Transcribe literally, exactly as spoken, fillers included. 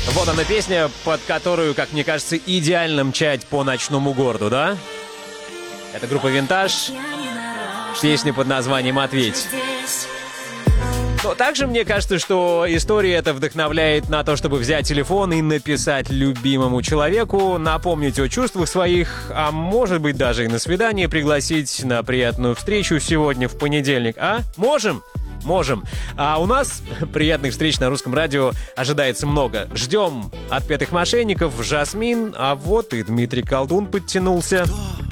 Вот она песня, под которую, как мне кажется, идеально мчать по ночному городу, да? Это группа «Винтаж». Песня под названием «Ответь». Но также мне кажется, что история эта вдохновляет на то, чтобы взять телефон и написать любимому человеку, напомнить о чувствах своих, а может быть даже и на свидание пригласить на приятную встречу сегодня в понедельник. А? Можем? Можем. А у нас приятных встреч на русском радио ожидается много. Ждем отпетых мошенников, Жасмин, а вот и Дмитрий Колдун подтянулся.